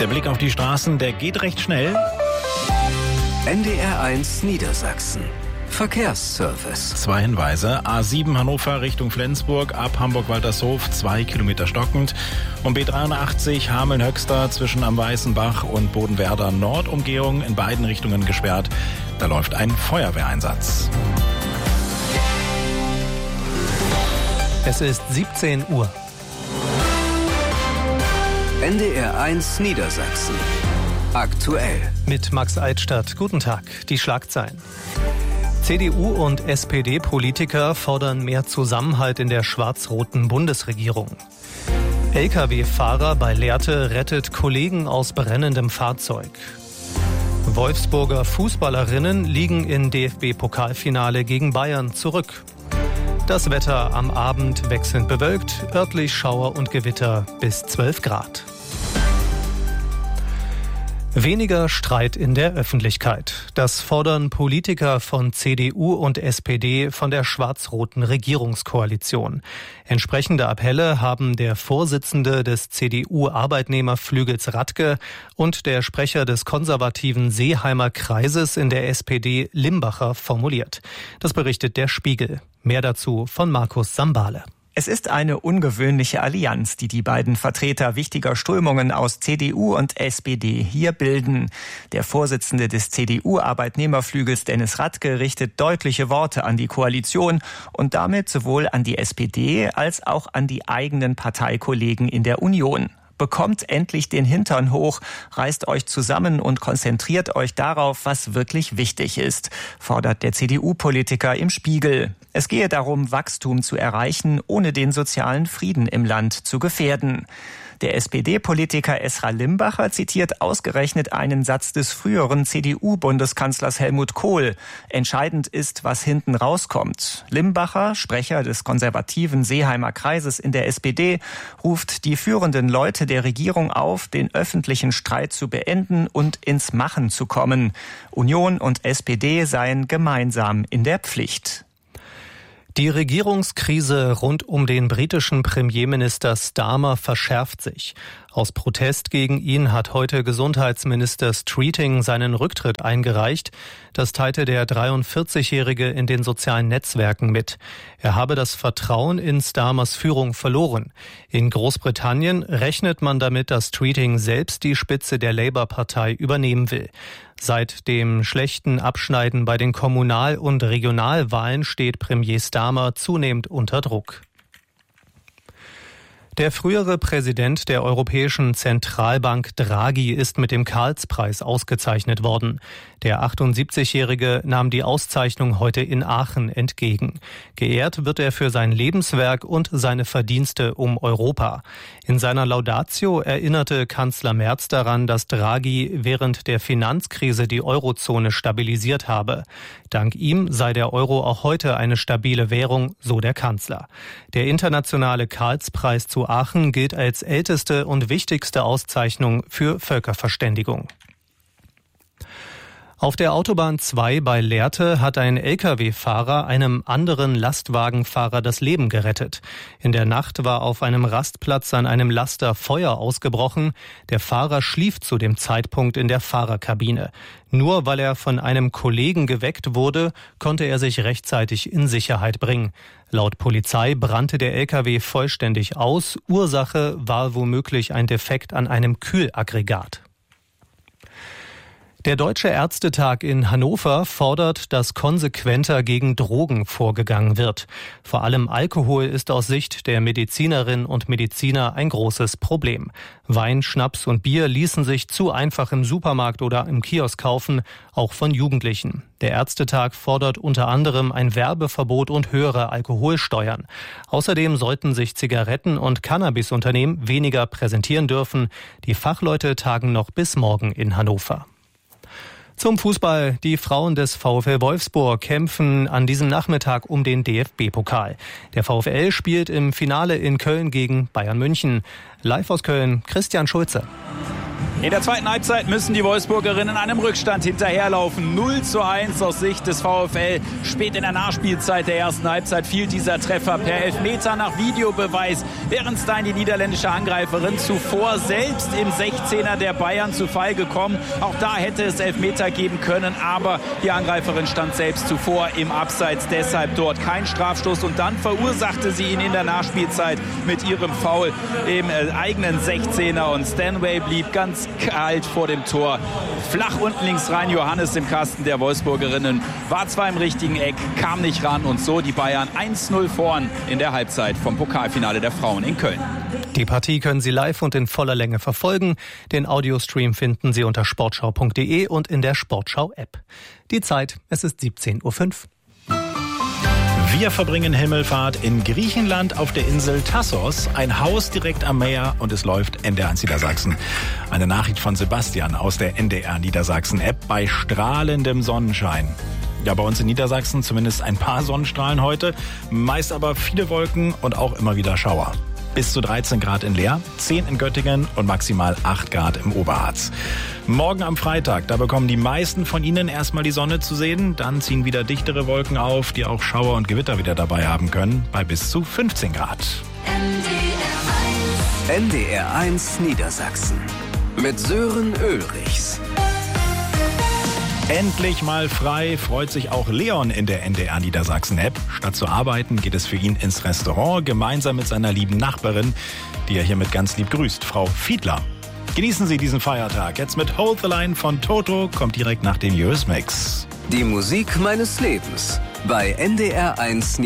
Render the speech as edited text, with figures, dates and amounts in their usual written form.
Der Blick auf die Straßen, der geht recht schnell. NDR1 Niedersachsen. Verkehrsservice. 2 Hinweise. A7 Hannover Richtung Flensburg, ab Hamburg-Waltershof 2 Kilometer stockend. Und B83 Hameln-Höxter zwischen am Weißenbach und Bodenwerder Nordumgehung in beiden Richtungen gesperrt. Da läuft ein Feuerwehreinsatz. Es ist 17 Uhr. NDR1 Niedersachsen. Aktuell. Mit Max Eitstadt. Guten Tag. Die Schlagzeilen. CDU und SPD-Politiker fordern mehr Zusammenhalt in der schwarz-roten Bundesregierung. Lkw-Fahrer bei Lehrte rettet Kollegen aus brennendem Fahrzeug. Wolfsburger Fußballerinnen liegen im DFB-Pokalfinale gegen Bayern zurück. Das Wetter am Abend wechselnd bewölkt, örtlich Schauer und Gewitter bis 12 Grad. Weniger Streit in der Öffentlichkeit. Das fordern Politiker von CDU und SPD von der schwarz-roten Regierungskoalition. Entsprechende Appelle haben der Vorsitzende des CDU-Arbeitnehmerflügels Radke und der Sprecher des konservativen Seeheimer Kreises in der SPD Limbacher formuliert. Das berichtet der Spiegel. Mehr dazu von Markus Sambale. Es ist eine ungewöhnliche Allianz, die die beiden Vertreter wichtiger Strömungen aus CDU und SPD hier bilden. Der Vorsitzende des CDU-Arbeitnehmerflügels Dennis Radke richtet deutliche Worte an die Koalition und damit sowohl an die SPD als auch an die eigenen Parteikollegen in der Union. Bekommt endlich den Hintern hoch, reißt euch zusammen und konzentriert euch darauf, was wirklich wichtig ist, fordert der CDU-Politiker im Spiegel. Es gehe darum, Wachstum zu erreichen, ohne den sozialen Frieden im Land zu gefährden. Der SPD-Politiker Esra Limbacher zitiert ausgerechnet einen Satz des früheren CDU-Bundeskanzlers Helmut Kohl. Entscheidend ist, was hinten rauskommt. Limbacher, Sprecher des konservativen Seeheimer Kreises in der SPD, ruft die führenden Leute der Regierung auf, den öffentlichen Streit zu beenden und ins Machen zu kommen. Union und SPD seien gemeinsam in der Pflicht. Die Regierungskrise rund um den britischen Premierminister Starmer verschärft sich. Aus Protest gegen ihn hat heute Gesundheitsminister Streeting seinen Rücktritt eingereicht. Das teilte der 43-Jährige in den sozialen Netzwerken mit. Er habe das Vertrauen in Starmers Führung verloren. In Großbritannien rechnet man damit, dass Streeting selbst die Spitze der Labour-Partei übernehmen will. Seit dem schlechten Abschneiden bei den Kommunal- und Regionalwahlen steht Premier Starmer zunehmend unter Druck. Der frühere Präsident der Europäischen Zentralbank Draghi ist mit dem Karlspreis ausgezeichnet worden. Der 78-Jährige nahm die Auszeichnung heute in Aachen entgegen. Geehrt wird er für sein Lebenswerk und seine Verdienste um Europa. In seiner Laudatio erinnerte Kanzler Merz daran, dass Draghi während der Finanzkrise die Eurozone stabilisiert habe. Dank ihm sei der Euro auch heute eine stabile Währung, so der Kanzler. Der internationale Karlspreis zu Aachen gilt als älteste und wichtigste Auszeichnung für Völkerverständigung. Auf der Autobahn 2 bei Lehrte hat ein Lkw-Fahrer einem anderen Lastwagenfahrer das Leben gerettet. In der Nacht war auf einem Rastplatz an einem Laster Feuer ausgebrochen. Der Fahrer schlief zu dem Zeitpunkt in der Fahrerkabine. Nur weil er von einem Kollegen geweckt wurde, konnte er sich rechtzeitig in Sicherheit bringen. Laut Polizei brannte der Lkw vollständig aus. Ursache war womöglich ein Defekt an einem Kühlaggregat. Der Deutsche Ärztetag in Hannover fordert, dass konsequenter gegen Drogen vorgegangen wird. Vor allem Alkohol ist aus Sicht der Medizinerinnen und Mediziner ein großes Problem. Wein, Schnaps und Bier ließen sich zu einfach im Supermarkt oder im Kiosk kaufen, auch von Jugendlichen. Der Ärztetag fordert unter anderem ein Werbeverbot und höhere Alkoholsteuern. Außerdem sollten sich Zigaretten- und Cannabisunternehmen weniger präsentieren dürfen. Die Fachleute tagen noch bis morgen in Hannover. Zum Fußball. Die Frauen des VfL Wolfsburg kämpfen an diesem Nachmittag um den DFB-Pokal. Der VfL spielt im Finale in Köln gegen Bayern München. Live aus Köln, Christian Schulze. In der zweiten Halbzeit müssen die Wolfsburgerinnen einem Rückstand hinterherlaufen. 0:1 aus Sicht des VfL. Spät in der Nachspielzeit der ersten Halbzeit fiel dieser Treffer per Elfmeter nach Videobeweis. Bärenstein, die niederländische Angreiferin, zuvor selbst im 16er der Bayern zu Fall gekommen. Auch da hätte es Elfmeter geben können, aber die Angreiferin stand selbst zuvor im Abseits. Deshalb dort kein Strafstoß. Und dann verursachte sie ihn in der Nachspielzeit mit ihrem Foul im eigenen 16er. Und Stanway blieb ganz kalt vor dem Tor. Flach unten links rein, Johannes im Kasten der Wolfsburgerinnen. War zwar im richtigen Eck, kam nicht ran und so die Bayern 1:0 vorn in der Halbzeit vom Pokalfinale der Frauen in Köln. Die Partie können Sie live und in voller Länge verfolgen. Den Audiostream finden Sie unter sportschau.de und in der Sportschau-App. Die Zeit, es ist 17:05 Uhr. Wir verbringen Himmelfahrt in Griechenland auf der Insel Tassos. Ein Haus direkt am Meer und es läuft NDR1 Niedersachsen. Eine Nachricht von Sebastian aus der NDR Niedersachsen-App bei strahlendem Sonnenschein. Ja, bei uns in Niedersachsen zumindest ein paar Sonnenstrahlen heute, meist aber viele Wolken und auch immer wieder Schauer. Bis zu 13 Grad in Leer, 10 in Göttingen und maximal 8 Grad im Oberharz. Morgen am Freitag, da bekommen die meisten von Ihnen erstmal die Sonne zu sehen. Dann ziehen wieder dichtere Wolken auf, die auch Schauer und Gewitter wieder dabei haben können, bei bis zu 15 Grad. NDR1 Niedersachsen mit Sören Ulrichs. Endlich mal frei, freut sich auch Leon in der NDR Niedersachsen-App. Statt zu arbeiten geht es für ihn ins Restaurant, gemeinsam mit seiner lieben Nachbarin, die er hiermit ganz lieb grüßt, Frau Fiedler. Genießen Sie diesen Feiertag. Jetzt mit Hold the Line von Toto, kommt direkt nach dem US-Mix. Die Musik meines Lebens bei NDR1